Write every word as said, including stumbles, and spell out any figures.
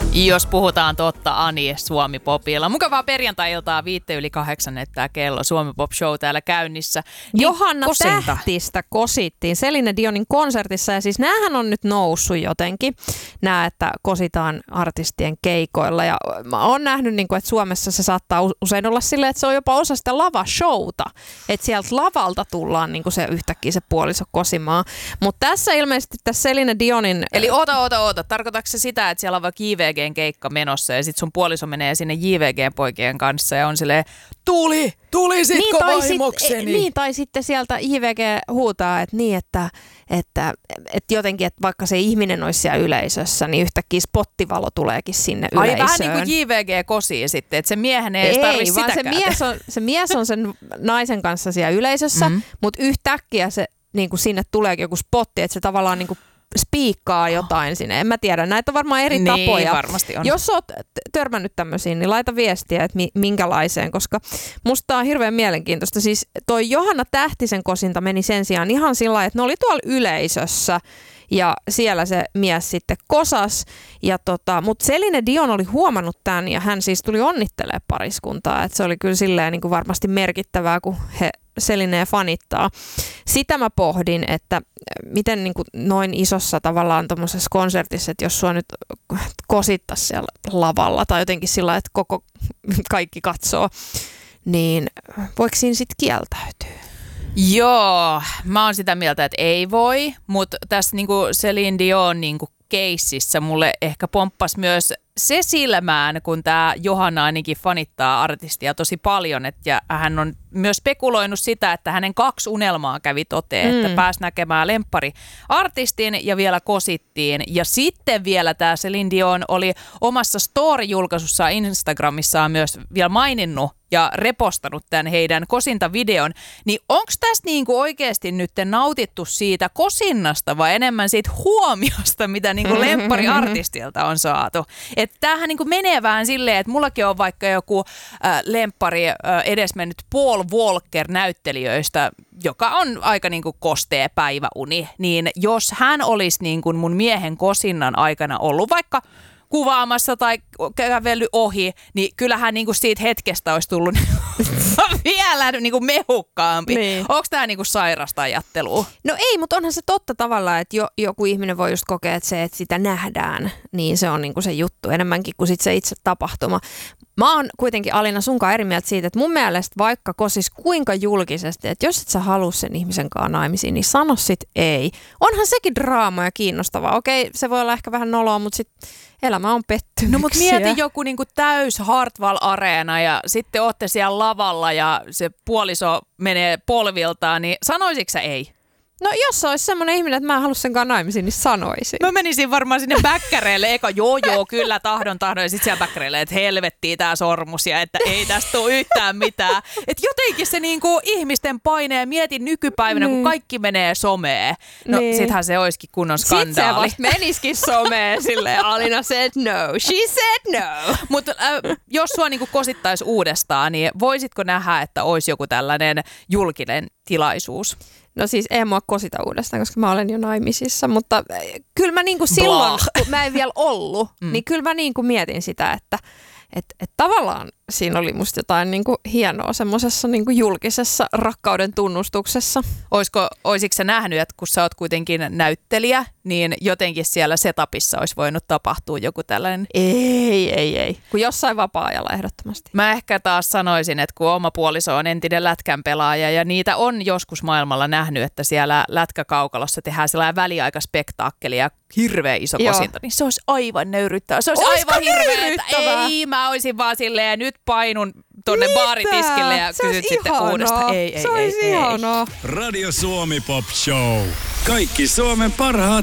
Jos puhutaan totta, Ani Suomi-popilla. Mukavaa perjantai-iltaa, viitte yli kahdeksan, että kello Suomi Pop Show täällä käynnissä. Niin Johanna kosinta. Tähtistä kosittiin Celine Dionin konsertissa ja siis näähän on nyt noussut jotenkin, nää, että kositaan artistien keikoilla. Ja mä oon nähnyt, että Suomessa se saattaa usein olla silleen, että se on jopa osa sitä lavashowta, että sieltä lavalta tullaan niin se yhtäkkiä se puoliso kosimaan. Mutta tässä ilmeisesti tässä Celine Dionin... Eli oota, oota, oota. Tarkoitatko se sitä, että siellä on vaikka J V G:n keikka menossa ja sit sun puoliso menee sinne J V G-poikien kanssa ja on silleen, tuli, tulisitko niin, vaimokseni? Sit, niin, tai sitten sieltä J V G huutaa, että niin, että, että, että jotenkin, että vaikka se ihminen olisi siellä yleisössä, niin yhtäkkiä spottivalo tuleekin sinne yleisöön. Ai vähän niin kuin J V G kosii sitten, että se miehen ei, ei edes tarvitse sitäkään. Se mies, on, se mies on sen naisen kanssa siellä yleisössä, mm-hmm. mutta yhtäkkiä se, niin kuin sinne tuleekin joku spotti, että se tavallaan niin kuin spiikkaa jotain sinne. En mä tiedä. Näitä on varmaan eri niin, tapoja. Varmasti on. Jos oot törmännyt tämmöisiin, niin laita viestiä, että minkälaiseen, koska musta tää on hirveän mielenkiintoista. Siis toi Johanna Tähtisen kosinta meni sen sijaan ihan sillä lailla, että ne oli tuolla yleisössä ja siellä se mies sitten kosas. Ja tota, mutta Celine Dion oli huomannut tämän ja hän siis tuli onnittelemaan pariskuntaa. Et se oli kyllä silleen niin kuin varmasti merkittävää, kun he Celinea fanittaa. Sitä mä pohdin, että miten niin kuin noin isossa tavallaan tuommoisessa konsertissa, että jos sua nyt kosittaisi siellä lavalla tai jotenkin sillä, että koko kaikki katsoo, niin voiko siinä sitten kieltäytyä? Joo, mä oon sitä mieltä, että ei voi, mutta tässä niinku Celine Dion niinku keississä mulle ehkä pomppasi myös se silmään, kun tämä Johanna ainakin fanittaa artistia tosi paljon, et, ja hän on myös spekuloinut sitä, että hänen kaksi unelmaa kävi toteen, mm. että pääsi näkemään lemppari-artistin ja vielä kosittiin. Ja sitten vielä tämä Celine Dion oli omassa story-julkaisussa Instagramissaan myös vielä maininnut ja repostanut tämän heidän kosintavideon, niin onko tässä niinku oikeasti nyt nautittu siitä kosinnasta vai enemmän siitä huomiosta, mitä niinku lemppariartistilta on saatu? Että tämähän niinku menee vähän silleen, että mullakin on vaikka joku äh, lemppari äh, edesmennyt Paul Walker näyttelijöistä, joka on aika niinku kostea päiväuni, niin jos hän olisi niinku mun miehen kosinnan aikana ollut vaikka kuvaamassa tai kävellyt ohi, niin kyllähän niinku siitä hetkestä olisi tullut vielä niinku mehukkaampi. Niin. Onko tämä niinku sairasta ajattelua? No ei, mutta onhan se totta tavallaan, että jo, joku ihminen voi just kokea, että se, että sitä nähdään, niin se on niinku se juttu enemmänkin kuin sit se itse tapahtuma. Mä oon kuitenkin, Alina, sunkaan eri mieltä siitä, että mun mielestä vaikka kosis kuinka julkisesti, että jos et sä halua sen ihmisen kanssa naimisiin, niin sano sit ei. Onhan sekin draama ja kiinnostavaa. Okei, se voi olla ehkä vähän noloa, mutta sit elämä on pettymyksiä. No mut mieti joku niinku täys Hartwall-areena ja sitten ootte siellä lavalla ja se puoliso menee polviltaan, niin sanoisitko sä ei? No jos olisi semmoinen ihminen, että mä en halua senkaan naimisiin, niin sanoisin. Mä menisin varmaan sinne bäkkäreille eka, joo joo, kyllä tahdon tahdon, ja sitten siellä bäkkäreille, että helvettiin tää sormus ja että ei tästä tule yhtään mitään. Että jotenkin se niinku ihmisten paine ja mietin nykypäivänä, niin. kun kaikki menee someen. No niin. Sittenhän se olisikin kunnon skandaali. Sitten se vasta menisikin someen silleen, Alina said no, she said no. Mutta äh, jos sua niinku kosittaisi uudestaan, niin voisitko nähdä, että olisi joku tällainen julkinen tilaisuus? No siis ei mua kosita uudestaan, koska mä olen jo naimisissa, mutta kyllä mä niinku silloin, kun mä en vielä ollut, mm. niin kyllä mä niinku mietin sitä, että et, et tavallaan siinä oli musta jotain niinku hienoa semmoisessa niinku julkisessa rakkauden tunnustuksessa. Oisko, oisitko sä nähnyt, että kun sä oot kuitenkin näyttelijä, niin jotenkin siellä setupissa olisi voinut tapahtua joku tällainen? Ei, ei, ei. Kun jossain vapaa-ajalla ehdottomasti. Mä ehkä taas sanoisin, että kun oma puoliso on entinen lätkän pelaaja ja niitä on joskus maailmalla nähnyt, että siellä lätkäkaukalossa tehdään sellainen väliaikaspektaakkeli ja hirveä iso kosinta, niin se olisi aivan nöyryttävää. Se olisi Olisiko aivan hirveä. Ei, mä olisin vaan silleen, nyt painun tonne Mitä? baaritiskille ja kysyt sitten ihanaa. uudestaan. Ei, ei, se olisi ei, ihanaa. Radio Suomi Pop Show. Kaikki Suomen parhaat